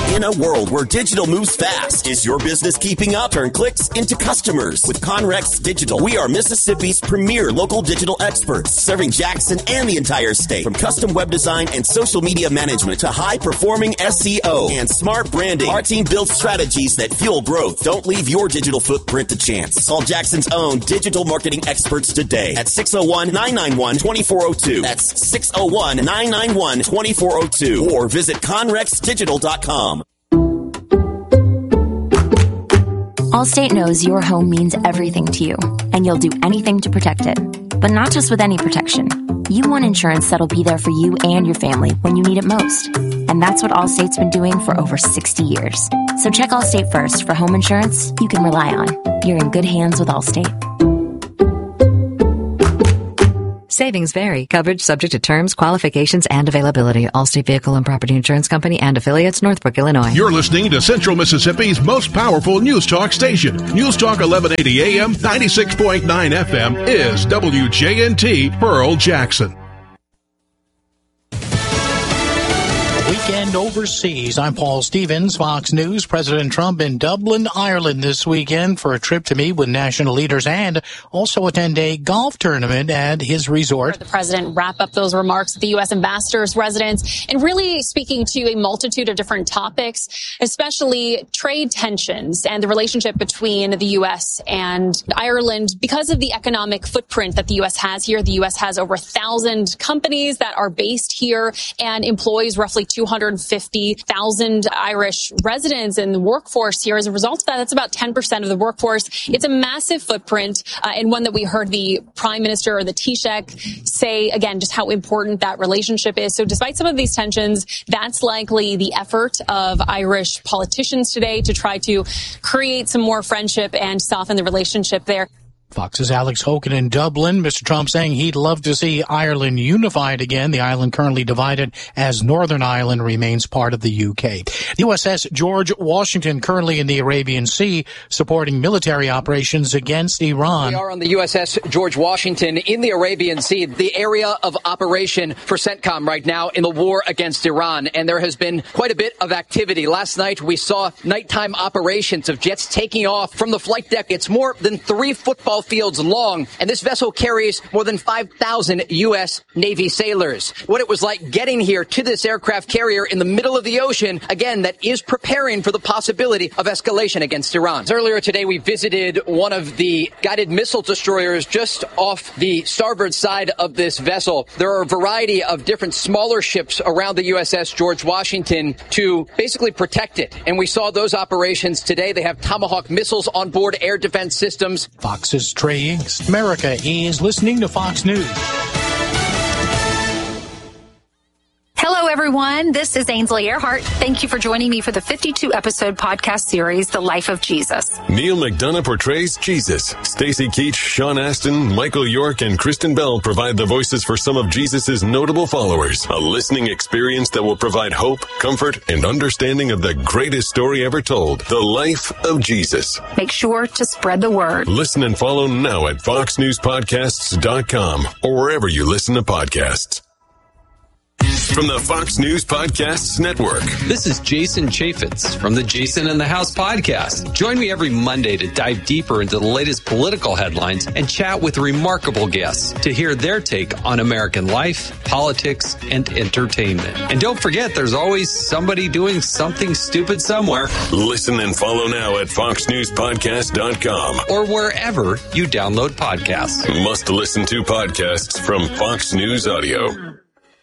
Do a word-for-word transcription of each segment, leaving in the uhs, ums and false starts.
In a world where digital moves fast, is your business keeping up? Turn clicks into customers with Conrex Digital. We are Mississippi's premier local digital experts, serving Jackson and the entire state. From custom web design and social media management to high-performing S E O and smart branding, our team builds strategies that fuel growth. Don't leave your digital footprint to chance. Call Jackson's own digital marketing experts today at six oh one, nine nine one, two four oh two. That's six oh one, nine nine one, two four oh two. Or visit conrex digital dot com. Allstate knows your home means everything to you, and you'll do anything to protect it. But not just with any protection. You want insurance that'll be there for you and your family when you need it most. And that's what Allstate's been doing for over sixty years. So check Allstate first for home insurance you can rely on. You're in good hands with Allstate. Savings vary. Coverage subject to terms, qualifications, and availability. Allstate Vehicle and Property Insurance Company and affiliates, Northbrook, Illinois. You're listening to Central Mississippi's most powerful news talk station. News Talk eleven eighty A M, ninety-six point nine F M is W J N T Pearl Jackson. Weekend overseas. I'm Paul Stevens, Fox News. President Trump in Dublin, Ireland this weekend for a trip to meet with national leaders and also attend a golf tournament at his resort. The president wrap up those remarks at the U S ambassador's residence and really speaking to a multitude of different topics, especially trade tensions and the relationship between the U S and Ireland. Because of the economic footprint that the U S has here, the U S has over a thousand companies that are based here and employs roughly two hundred fifty thousand Irish residents in the workforce here. As a result of that, that's about ten percent of the workforce. It's a massive footprint uh, and one that we heard the Prime Minister or the Taoiseach say, again, just how important that relationship is. So despite some of these tensions, that's likely the effort of Irish politicians today to try to create some more friendship and soften the relationship there. Fox's Alex Hogan in Dublin. Mister Trump saying he'd love to see Ireland unified again. The island currently divided as Northern Ireland remains part of the U K. The U S S George Washington currently in the Arabian Sea supporting military operations against Iran. We are on the U S S George Washington in the Arabian Sea, the area of operation for CENTCOM right now in the war against Iran. And there has been quite a bit of activity. Last night we saw nighttime operations of jets taking off from the flight deck. It's more than three football fields long, and this vessel carries more than five thousand U S Navy sailors. What it was like getting here to this aircraft carrier in the middle of the ocean, again, that is preparing for the possibility of escalation against Iran. Earlier today, we visited one of the guided missile destroyers just off the starboard side of this vessel. There are a variety of different smaller ships around the U S S George Washington to basically protect it, and we saw those operations today. They have Tomahawk missiles on board, air defense systems. Fox's Trey Inks. America is listening to Fox News. Hello, everyone. This is Ainsley Earhart. Thank you for joining me for the fifty-two episode podcast series, The Life of Jesus. Neil McDonough portrays Jesus. Stacey Keach, Sean Astin, Michael York, and Kristen Bell provide the voices for some of Jesus' notable followers. A listening experience that will provide hope, comfort, and understanding of the greatest story ever told, The Life of Jesus. Make sure to spread the word. Listen and follow now at fox news podcasts dot com or wherever you listen to podcasts. From the Fox News Podcasts Network. This is Jason Chaffetz from the Jason in the House podcast. Join me every Monday to dive deeper into the latest political headlines and chat with remarkable guests to hear their take on American life, politics, and entertainment. And don't forget, there's always somebody doing something stupid somewhere. Listen and follow now at fox news podcast dot com or wherever you download podcasts. Must listen to podcasts from Fox News Audio.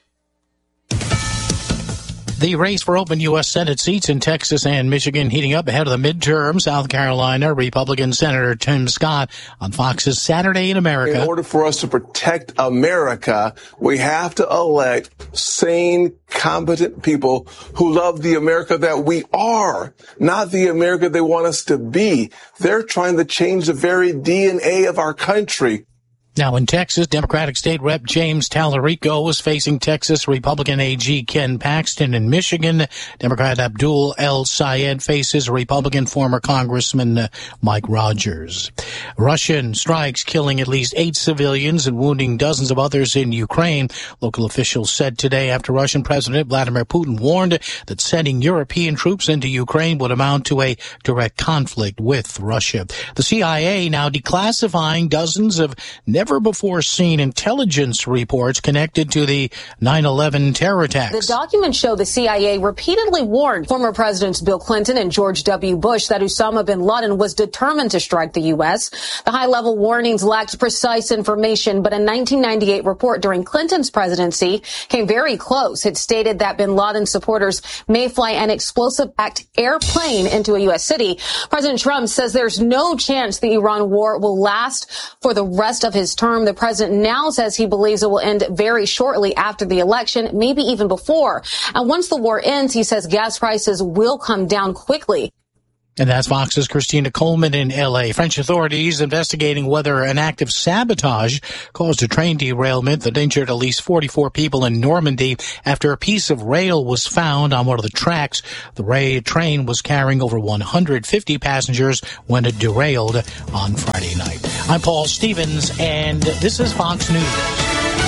The race for open U S Senate seats in Texas and Michigan heating up ahead of the midterm. South Carolina Republican Senator Tim Scott on Fox's Saturday in America. In order for us to protect America, we have to elect sane, competent people who love the America that we are, not the America they want us to be. They're trying to change the very D N A of our country. Now in Texas, Democratic State Rep James Tallarico is facing Texas Republican A G Ken Paxton. In Michigan, Democrat Abdul El Sayed faces Republican former Congressman uh, Mike Rogers. Russian strikes killing at least eight civilians and wounding dozens of others in Ukraine. Local officials said today after Russian President Vladimir Putin warned that sending European troops into Ukraine would amount to a direct conflict with Russia. The C I A now declassifying dozens of never never-before-seen intelligence reports connected to the nine eleven terror attacks. The documents show the C I A repeatedly warned former Presidents Bill Clinton and George W. Bush that Osama bin Laden was determined to strike the U S. The high-level warnings lacked precise information, but a nineteen ninety-eight report during Clinton's presidency came very close. It stated that bin Laden supporters may fly an explosive-packed airplane into a U S city. President Trump says there's no chance the Iran war will last for the rest of his term. The president now says he believes it will end very shortly after the election, maybe even before. And once the war ends, he says gas prices will come down quickly. And that's Fox's Christina Coleman in L A. French authorities investigating whether an act of sabotage caused a train derailment that injured at least forty-four people in Normandy after a piece of rail was found on one of the tracks. The rail train was carrying over one hundred fifty passengers when it derailed on Friday night. I'm Paul Stevens, and this is Fox News.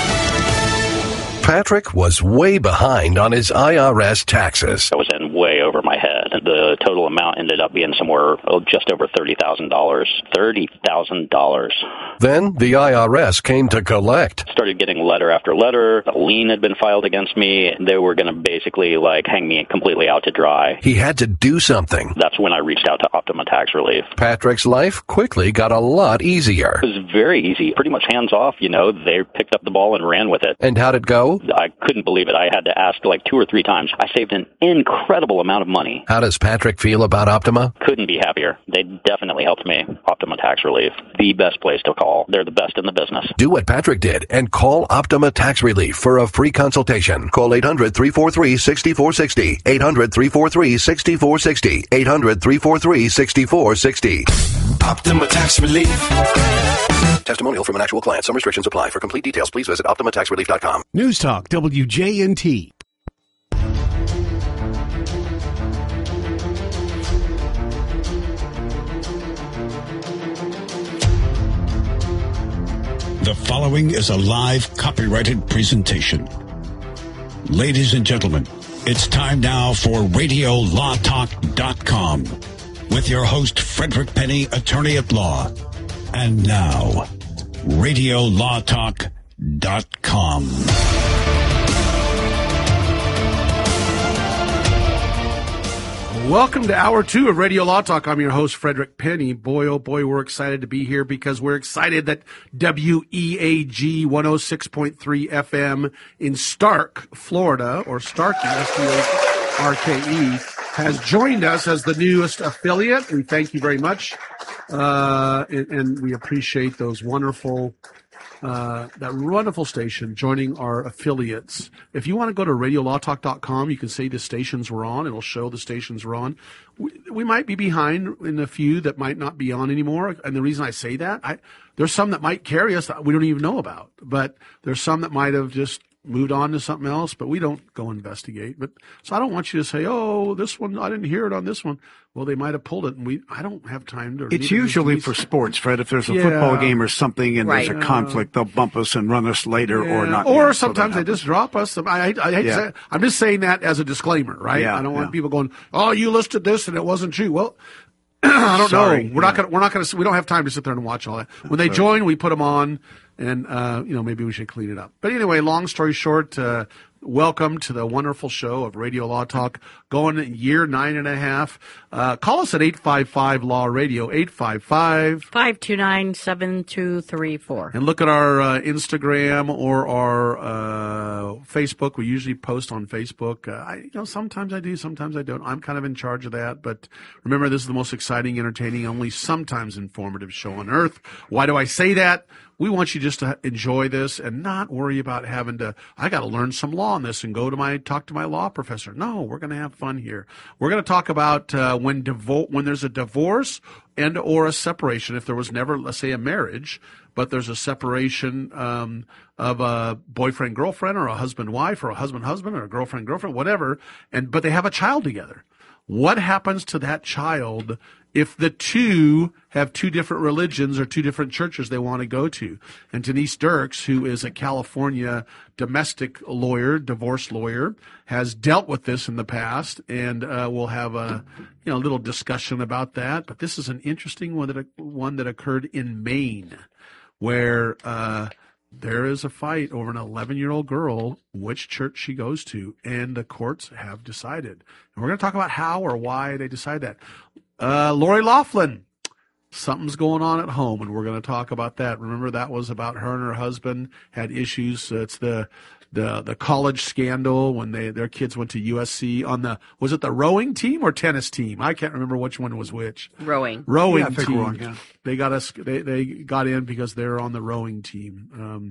Patrick was way behind on his I R S taxes. I was in way over my head. The total amount ended up being somewhere oh, just over thirty thousand dollars. thirty thousand dollars. Then the I R S came to collect. Started getting letter after letter. A lien had been filed against me. They were going to basically like hang me completely out to dry. He had to do something. That's when I reached out to Optima Tax Relief. Patrick's life quickly got a lot easier. It was very easy. Pretty much hands off, you know. They picked up the ball and ran with it. And how'd it go? I couldn't believe it. I had to ask like two or three times. I saved an incredible amount of money. How does Patrick feel about Optima? Couldn't be happier. They definitely helped me. Optima Tax Relief, the best place to call. They're the best in the business. Do what Patrick did and call Optima Tax Relief for a free consultation. Call eight hundred, three four three, six four six zero. eight hundred, three four three, six four six zero. eight hundred, three four three, six four six zero. Optima Tax Relief. Testimonial from an actual client. Some restrictions apply. For complete details, please visit optima tax relief dot com. News Talk W J N T. The following is a live copyrighted presentation. Ladies and gentlemen, it's time now for radio law talk dot com with your host, Frederick Penny, attorney at law. And now, radio law talk dot com. Welcome to Hour two of Radio Law Talk. I'm your host, Frederick Penny. Boy, oh boy, we're excited to be here because we're excited that W E A G one oh six point three F M in Stark, Florida, or Starkey, S T A R K E, has joined us as the newest affiliate. We thank you very much, uh, and, and we appreciate those wonderful Uh, that wonderful station joining our affiliates. If you want to go to radio law talk dot com, you can see the stations we're on. It'll show the stations we're on. We, we might be behind in a few that might not be on anymore. And the reason I say that, I, there's some that might carry us that we don't even know about. But there's some that might have just moved on to something else, but we don't go investigate. But so I don't want you to say, oh, this one, I didn't hear it on this one. Well, they might have pulled it, and we I don't have time to. It's usually for sports, Fred. If there's a yeah. football game or something and right. there's a conflict, they'll bump us and run us later yeah. or not. Or yet, sometimes so they just drop us. I, I, I hate yeah. to say, I'm just saying that as a disclaimer, right? Yeah, I don't want yeah. people going, oh, you listed this and it wasn't true. Well, I don't Sorry. know. We're yeah. not gonna. We're not gonna. We don't have time to sit there and watch all that. When they Sorry. join, we put them on, and uh, you know maybe we should clean it up. But anyway, long story short. Uh, Welcome to the wonderful show of Radio Law Talk, going in year nine and a half. Uh, call us at eight five five Law Radio, eight five five, five two nine, seven two three four. And look at our uh, Instagram or our uh, Facebook. We usually post on Facebook. Uh, I, you know, sometimes I do, sometimes I don't. I'm kind of in charge of that. But remember, this is the most exciting, entertaining, only sometimes informative show on earth. Why do I say that? we want you just to enjoy this and not worry about having to, I got to learn some law on this and go to my, talk to my law professor. No, we're going to have fun here. We're going to talk about uh, when divo- when there's a divorce and or a separation, if there was never, let's say, a marriage, but there's a separation um, of a boyfriend-girlfriend or a husband-wife or a husband-husband or a girlfriend-girlfriend, whatever, and but they have a child together. What happens to that child if the two have two different religions or two different churches they want to go to? And Denise Dirks, who is a California domestic lawyer, divorce lawyer, has dealt with this in the past, and uh, we'll have a you know little discussion about that. But this is an interesting one that one that occurred in Maine, where uh, there is a fight over an eleven-year-old girl, which church she goes to, and the courts have decided. And we're going to talk about how or why they decide that. Uh, Lori Loughlin, something's going on at home, and we're going to talk about that. Remember, that was about her and her husband had issues. It's the the the college scandal when they their kids went to U S C on the, was it the rowing team or tennis team? I can't remember which one was which. Rowing. Rowing yeah, team. Rowing, yeah. They got us. They they got in because they're on the rowing team. Um,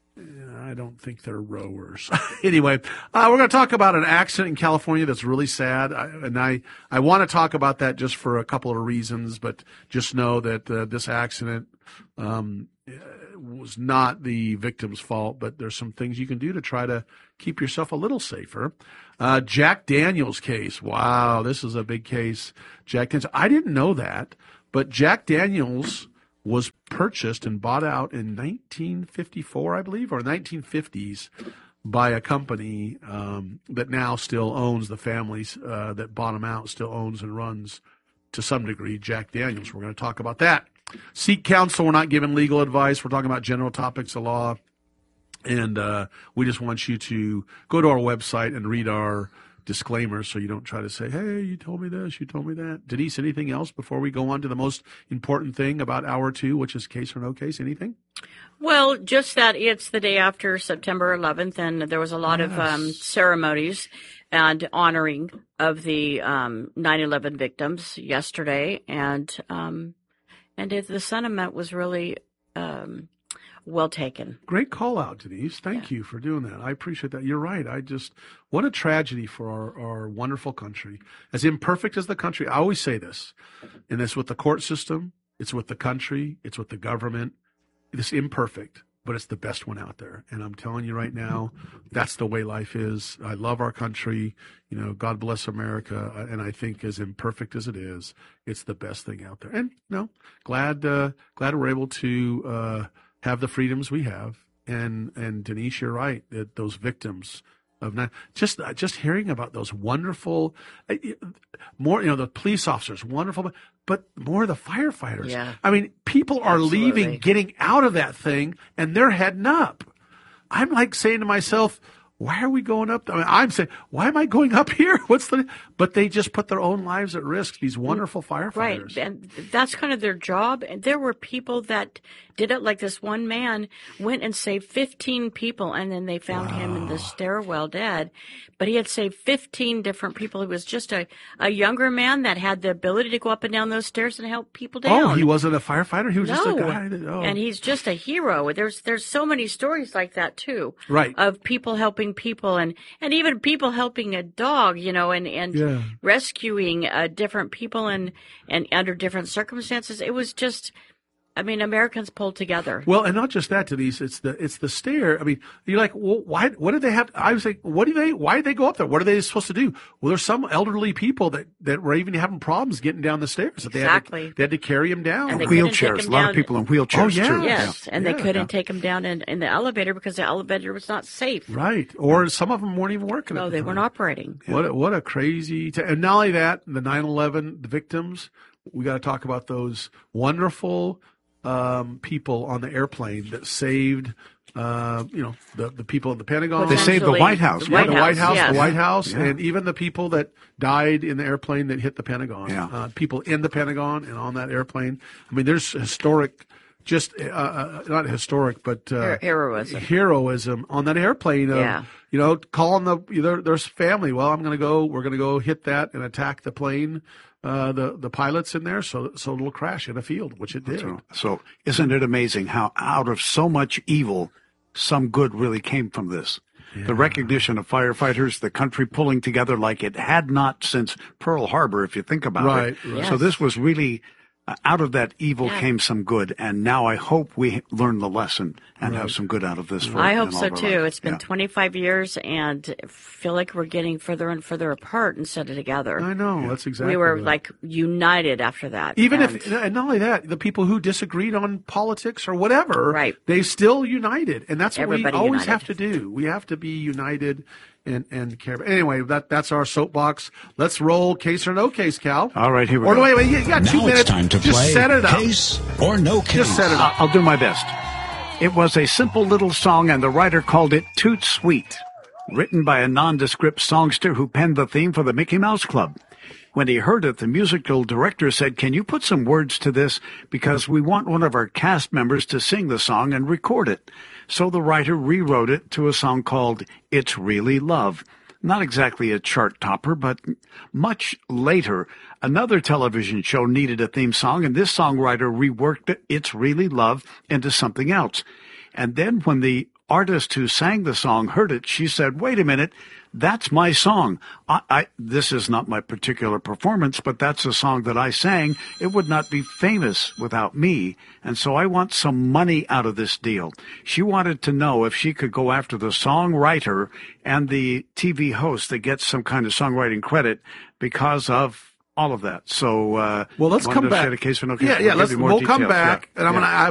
I don't think they're rowers. Anyway, uh, we're going to talk about an accident in California that's really sad, I, and I I want to talk about that just for a couple of reasons. But just know that uh, this accident um, was not the victim's fault, but there's some things you can do to try to keep yourself a little safer. Uh, Jack Daniels case. Wow, this is a big case. Jack Daniels. I didn't know that, but Jack Daniels was purchased and bought out in nineteen fifty-four, I believe, or nineteen fifties by a company um, that now still owns, the families uh, that bought him out still owns and runs to some degree Jack Daniels. We're going to talk about that. Seek counsel. We're not giving legal advice. We're talking about general topics of law. And uh, we just want you to go to our website and read our disclaimers so you don't try to say, hey, you told me this, you told me that. Denise, anything else before we go on to the most important thing about hour two, which is case or no case? Anything? Well, just that it's the day after September eleventh, and there was a lot yes. of um, ceremonies and honoring of the um, nine eleven victims yesterday, and um, and it, the sentiment was really um, well taken. Great call out, Denise. Thank yeah. you for doing that. I appreciate that. You're right. I just, what a tragedy for our, our wonderful country. As imperfect as the country, I always say this, and it's with the court system, it's with the country, it's with the government. It's imperfect, but it's the best one out there. And I'm telling you right now, that's the way life is. I love our country. You know, God bless America. And I think as imperfect as it is, it's the best thing out there. And, you know, glad, uh, glad we're able to, uh, have the freedoms we have. And, and Denise, you're right, that those victims of nine, just, just hearing about those wonderful, more, you know, the police officers, wonderful, but more the firefighters. Yeah. I mean, people are Absolutely. leaving, getting out of that thing, and they're heading up. I'm like saying to myself, why are we going up? I mean, I'm saying, why am I going up here? What's the, but they just put their own lives at risk, these wonderful firefighters. Right. And that's kind of their job. And there were people that did it, like this one man went and saved fifteen people, and then they found wow. him in the stairwell dead. But he had saved fifteen different people. He was just a, a younger man that had the ability to go up and down those stairs and help people down. Oh, he wasn't a firefighter? He was no. just a guy. That, oh. And he's just a hero. There's there's so many stories like that, too. Right. Of people helping people, and, and even people helping a dog, you know, and, and yeah. rescuing uh, different people and, and under different circumstances. It was just... I mean, Americans pulled together. Well, and not just that, Denise. It's the it's the stair. I mean, you're like, well, why? What did they have? I was like, what do they? Why did they go up there? What are they supposed to do? Well, there's some elderly people that, that were even having problems getting down the stairs. That they exactly. Had to, they had to carry them down. And wheelchairs. A lot of people in wheelchairs oh, yeah. too. Yes, yeah. and yeah. they couldn't yeah. take them down in, in the elevator because the elevator was not safe. Right, or some of them weren't even working. No, at the they time. weren't operating. What a, what a crazy! T- and not only that, the nine eleven the victims. We got to talk about those wonderful. Um, people on the airplane that saved, uh, you know, the, the people at the Pentagon. They saved the White House. The White, yeah, the White House, yes. the White House, yeah. and even the people that died in the airplane that hit the Pentagon. Yeah. Uh, people in the Pentagon and on that airplane. I mean, there's historic just uh, uh, not historic, but uh, heroism. Heroism on that airplane. Of, Yeah. You know, calling the there, there's family. Well, I'm going to go. We're going to go hit that and attack the plane. Uh, the the pilots in there, so so it'll crash in a field, which it did. So, so isn't it amazing how out of so much evil, some good really came from this? Yeah. The recognition of firefighters, the country pulling together like it had not since Pearl Harbor, if you think about right, it. Right. So Yes. this was really, uh, out of that evil Yeah. came some good, and now I hope we learn the lesson and Right. have some good out of this. For, I in hope all so of our too. lives. It's been Yeah. twenty-five years, and I feel like we're getting further and further apart instead of together. I know that's exactly. we were right. like united after that. Even and if, and not only that, the people who disagreed on politics or whatever, Right. they still united, and that's what Everybody we always united. have to do. We have to be united and and care. Anyway, that that's our soapbox. Let's roll case or no case, Cal. All right, here we or go. wait, wait, you got two Now minutes. it's time to Just play set it up. Case or No Case. Just set it up. I'll do my best. It was a simple little song, and the writer called it Toot Sweet, written by a nondescript songster who penned the theme for the Mickey Mouse Club. When he heard it, the musical director said, "Can you put some words to this? Because we want one of our cast members to sing the song and record it." So the writer rewrote it to a song called It's Really Love. Not exactly a chart topper, but much later, another television show needed a theme song, and this songwriter reworked It's Really Love into something else. And then when the artist who sang the song heard it, she said, "Wait a minute, that's my song. I, I, this is not my particular performance, but that's a song that I sang. It would not be famous without me, and so I want some money out of this deal." She wanted to know if she could go after the songwriter and the T V host that gets some kind of songwriting credit because of all of that. So, uh, Well, let's wanted come to back. state a case for no case. Yeah, yeah. We'll give Let's you more we'll come details. back, Yeah. and I'm Yeah. gonna.